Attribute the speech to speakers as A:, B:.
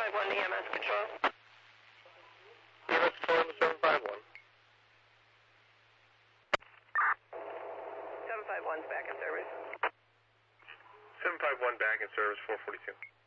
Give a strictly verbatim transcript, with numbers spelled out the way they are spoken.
A: five one, E M S Patrol.
B: E M S Patrol to seven five one.
A: seven five one's back in service.
B: seven five one back in service, four forty-two.